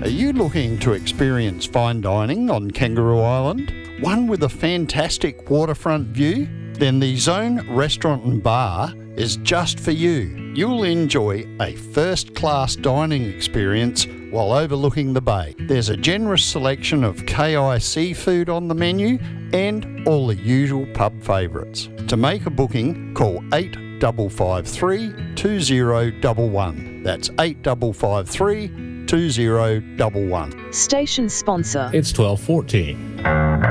Are you looking to experience fine dining on Kangaroo Island? One with a fantastic waterfront view? Then the Zone Restaurant and Bar is just for you. You'll enjoy a first-class dining experience while overlooking the bay. There's a generous selection of KI seafood on the menu and all the usual pub favourites. To make a booking, call 8553 2011. That's 8553 2011. Station sponsor. It's 12:14.